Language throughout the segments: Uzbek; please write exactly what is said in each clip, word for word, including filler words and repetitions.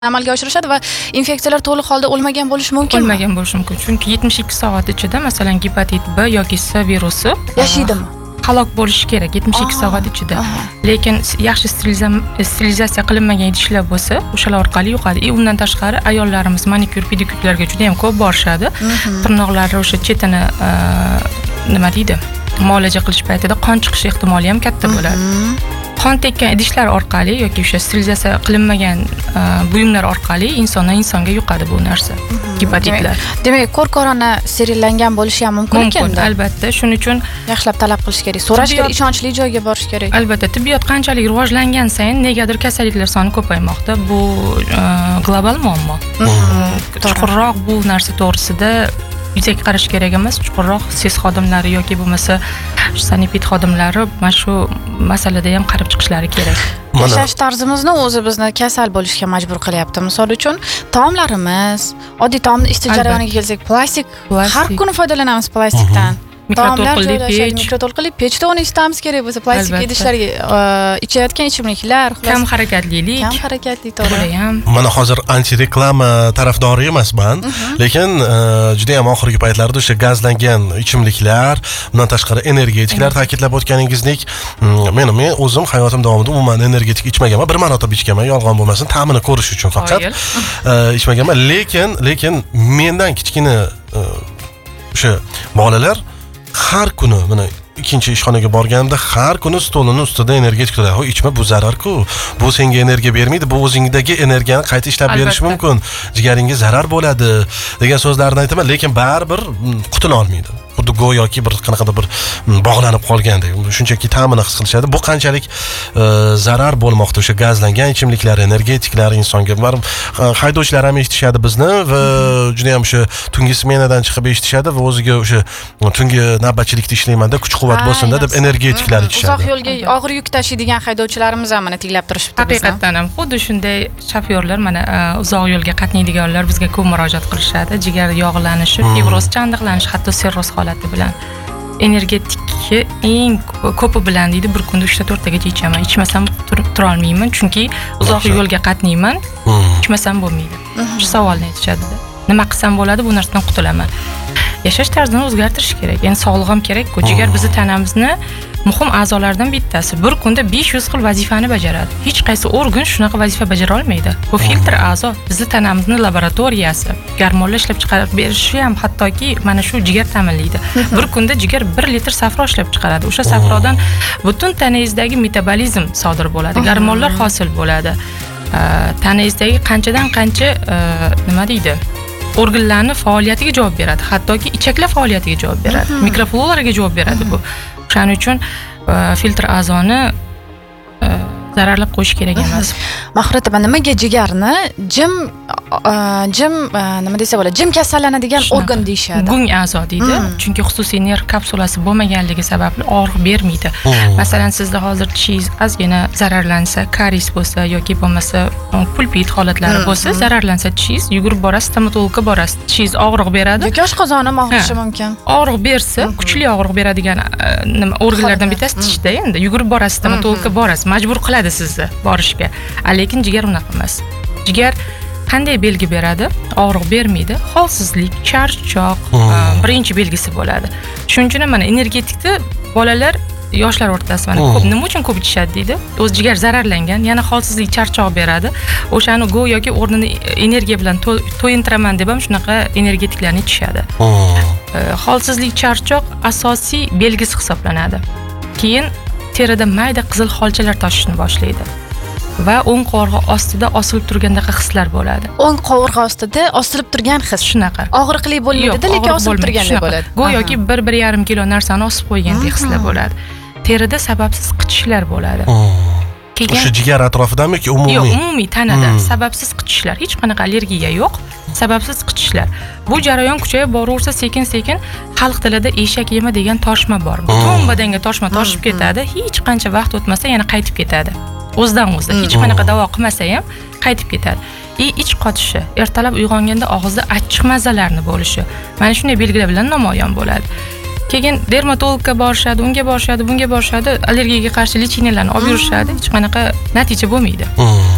amalga oshirishadi va infeksiyalar to'liq holda o'lmagan bo'lishi mumkin. O'lmagan bo'lishi mumkin. Chunki yetmish ikki soat ichida masalan gepatit B yoki C virusi yashaydimi? Halok bo'lishi kerak yetmish ikki soat ichida. Lekin yaxshi sterilizatsiya qilinmagan idishlar bo'lsa, o'shalar orqali yuqadi. И undan tashqari ayollarimiz manikyur, pedikyurlarga juda ham ko'p borishadi. Tirnoqlari o'sha chetini nima deydi? Muolaja qilish paytida qon chiqishi ehtimoli ham katta bo'ladi. Qon tekkan idishlar orqali yoki o'sha sterilizatsiya qilinmagan buyumlar orqali insondan insonga yuqadi bu narsa. Gepatitlar. Demak, ko'r-ko'rona sterillangan bo'lishi ham mumkin ekan. Mumkin, albatta. Shuning uchun yaxshilab talab qilish kerak. So'rash kerak, ishonchli joyga borish kerak. Albatta, tibbiyot qanchalik rivojlangan sayin negadir kasalliklar soni ko'paymoqda. Bu global muammo. Chuqurroq bu narsa to'g'risida yuzaki qarash kerak emas, chuqurroq ses xodimlari yoki bo'lmasa sanepid xodimlari mana shu masalada ham qarab chiqishlari kerak. Yashash tarzimizni o'zi bizni kasal bo'lishga majbur qilyapti. Misol uchun, taomlarimiz, oddiy taomni iste'mol jarayoniga kelsak, plastik, har kuni foydalanamiz plastikdan. Mikroto'lqinli pech, mikroto'lqinli pechda uni isitamiz kerak bo'lsa, plastik idishlarga ichayotgan ichimliklar, kam harakatlilik, kam harakatli to'g'ri. Mana hozir anti reklama tarafdori emasman, lekin juda ham oxirgi paytlarda o'sha gazlangan ichimliklar, undan tashqari energetiklar ta'kidlab o'tganingizdek, men men o'zim hayotim davomida umuman energetik ichmaganman, bir marotaba ichganman, yolg'on bo'lmasin, ta'mini ko'rish uchun faqat ichmaganman, lekin lekin mendan kichkina o'sha bolalar har kuni mana ikkinchi ishxonaga borganimda har kuni stolini ustida energetik turadi. "Ho, ichma, bu zarar-ku. Bu senga energiya bermaydi, bu o'zingdagi energiyani qayta ishlab berish mumkin. Jigaringga zarar bo'ladi" degan so'zlarni aytaman, lekin baribir qutula olmaydi. Xuddi go'yoki bir qanaqadir bir bog'lanib qolgandek. Shunchaki ta'mini his qilishadi. Bu qanchalik zarar bo'lmoqda o'sha gazlangan ichimliklar, energetiklar insonga. Haydovchilar ham eshitishadi bizni va juda ham o'sha tungi smenadan chiqib eshitishadi va o'ziga o'sha tungi navbatchilikda ishlayman-da, kuch-quvvat bo'lsin-da deb energetiklar ichishadi. Uzoq yo'lga og'ir yuk tashiydigan haydovchilarimiz ham mana tinglab turishibdi. Haqiqatan ham xuddi shunday shofyorlar mana uzoq yo'lga qatnaydiganlar bizga ko'p murojaat qilishadi. Jigar yog'lanishi, fibroz, chandiqlanishi, hatto sirroz holati bilan energetikni eng ko'pi bilan deydi bir kunda uch ta to'rt tagacha ichaman. Ichmasam tura olmayman, chunki uzoq yo'lga qatnayman. Ichmasam bo'lmaydi. Shu savolni aytishadi-da. Nima qilsam bo'ladi, bu narsadan qutulaman. Yashash tarzini o'zgartirish kerak. Endi sog'lig'im kerak-ku. Jigar bizni tanamizni muhim a'zolaridan bittasi. Bir kunda besh yuz xil vazifani bajaradi. Hech qaysi organ shunaqa vazifa bajara olmaydi. Bu filtr a'zo, bizni tanamizni laboratoriyasi, gormonlar ishlab chiqarib berishi ham hattoki mana shu jigar ta'minlaydi. Bir kunda jigar bir litr safro ishlab chiqaradi. O'sha safrodan butun tanangizdagi metabolizm sodir bo'ladi, gormonlar hosil bo'ladi. Tanangizdagi qanchadan qancha nima deydi? Organlarning faoliyatiga javob beradi, hattoki ichaklar faoliyatiga javob beradi, mikrofloraga javob beradi bu. Shuning uchun filtr a'zoni zararlab qo'yish kerak emas. Mahrat opa, nimaga jigarni jim jim nima desa bo'ladi, jim kasallanadigan organ deyshadi? Gung a'zo deydi. Chunki xususiy nerv kapsulasi bo'lmaganligi sababli og'riq bermaydi. Masalan, sizda hozir tishingiz ozgina zararlansa, karies bo'lsa yoki bo'lmasa pulpit holatlari bo'lsa, zararlansa tishingiz, yugurib borasiz, stomatologga borasiz. Tishingiz og'riq beradi. Yoki oshqozonim og'rishi mumkin. Og'riq bersa, kuchli og'riq beradigan nima organlardan bittasi tishda endi. Yugurib borasiz, stomatologga borasiz, majbur qiladi sizni borishga. Lekin jigar unaqa emas. Jigar qanday belgi beradi? Og'riq bermaydi. Holsizlik, charchoq birinchi belgisi bo'ladi. Shuning uchun mana energetikda bolalar yoshlar o'rtasida mana ko'p nima uchun ko'p ichishadi deydi. O'z jigar zararlangan, yana holsizlik, charchoq beradi. O'shani go yoki o'rnini energiya bilan to'yintiraman deb ham shunaqa energetiklarni ichishadi. Holsizlik, charchoq asosiy belgisi hisoblanadi. Keyin terida mayda qizil holchalar toshishni boshlaydi. Va o'ng qovurg'a ostida osilib turgandagi hislar bo'ladi. O'ng qovurg'a ostida osilib turgan his shunaqa. Og'riqli bo'lmaydi, lekin osilib turgandek bo'ladi. Go'yoki bir bir yarim kilo narsani osib qo'ygandek hislar bo'ladi. Terida sababsiz qichishlar bo'ladi. O'sha jigar atrofidami yoki umumiy? Yo'q, umumiy tanada sababsiz qichishlar, hech qanaqa allergiya yo'q, sababsiz qichishlar. Bu jarayon kuchayib boraversa, sekin-sekin xalq tilida eshak yema degan toshma bor. Butun badanga toshma toshib ketadi, hech qancha vaqt o'tmasa yana qaytib ketadi. O'zidan o'zi, hech qanaqa davo qilmasa ham qaytib ketadi. И ich qotishi, ertalab uyg'onganda og'izda achchiq mazzalarni bo'lishi, mana shunday belgilar bilan namoyon bo'ladi. Keyin dermatologga borishadi, unga borishadi, bunga borishadi, allergiyaga qarshi lecheniyalarni olib yurishadi, hech qanaqa natija bo'lmaydi.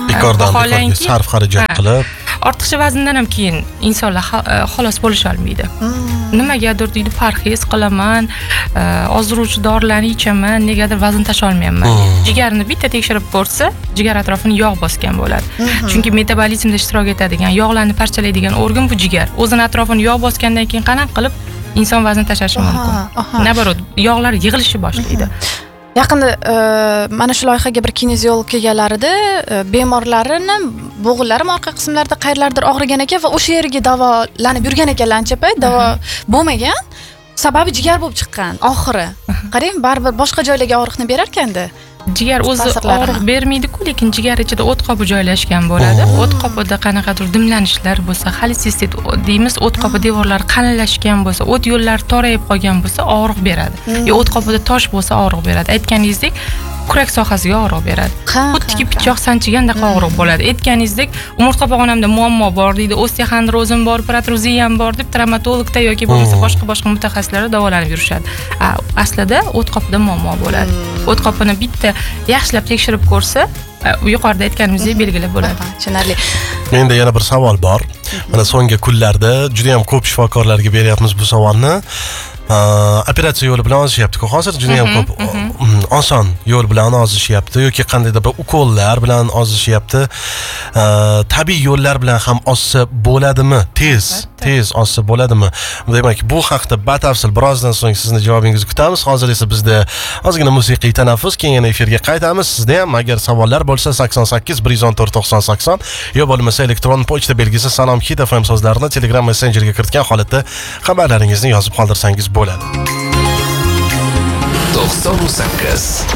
bekordan bekorga sarf xarajat qilib ortiqcha vazndan ham keyin insonlar xalos bo'lisha olmaydi. Nimagadir deydi parhez qilaman, ozdiruvchi dorilarni ichaman, negadir vazn tasha olmayapman. Jigarni bitta tekshirib ko'rsa, jigar atrofini yog' bosgan bo'ladi. Chunki metabolizmda ishtirok etadigan, yog'larni parchalaydigan organ bu jigar. O'zini atrofini yog' bosgandan keyin qanaqa qilib inson vazn tashlashi mumkin. Nabarot, yog'lar yig'ilishi boshlaydi. Yaqinda mana shu loyihaga bir kineziolog kelganlar edi, bemorlarini bo'g'inlari orqa qismlarida qayerlardir og'rigan ekan va o'sha yerga davolanib yurgan ekanlar ancha payt, davo bo'lmagan. Sababi jigar bo'lib chiqqan oxiri. Qarang, baribir boshqa joylarga og'riqni berar ekanda. Jigar o'zi og'riq bermaydi-ku, lekin jigar ichida o't qopi joylashgan bo'ladi. O't qopida qanaqadir dimlanishlar bo'lsa, xolesistit deymiz, o't qopi devorlari qalinlashgan bo'lsa, o't yo'llari torayib qolgan bo'lsa, og'riq beradi. Yo o't qopida tosh bo'lsa, og'riq beradi. Aytganingizdek, kurak sohasiga og'riq beradi. Xuddiki pichoq sanchiganda og'riq bo'ladi. Aytganingizdek, umurtqa pog'onamda muammo bor deydi, osteoxondrozim bor, protruziyam bor deb travmatologda yoki bo'lmasa boshqa-boshqa mutaxassislar davolanib yurishadi. Aslida o't qopida muammo bo'ladi. O't qopini bitta yaxshilab tekshirib ko'rsa, yuqorida aytganimizdek belgilab bo'ladi. Tushunarli. Menda yana bir savol bor. Mana so'nggi kunlarda juda ham ko'p shifokorlarga beryapmiz bu savolni. Operatsiya yo'li bilan ozishyapti-ku. Hozir juda ham ko'p oson yo'l bilan ozishyapti yoki qandaydir bir ukollar bilan ozishyapti. Tabiiy yo'llar bilan ham ozsa bo'ladimi? Tez, tez ozsa bo'ladimi? Demak, bu haqda batafsil birozdan so'ng sizni javobingizni kutamiz. Hozir esa bizda ozgina musiqiy tanaffus, keyin yana efirga qaytamiz. Sizda ham agar savollar bo'lsa sakson sakkiz bir yuz o'n to'rt to'qson sakson yo bo'lmasa elektron pochta belgisi salom hit f m so'zlarini Telegram messenjeriga kiritgan holatda xabarlaringizni yozib qoldirsangiz bo'ladi. to'qson sakkiz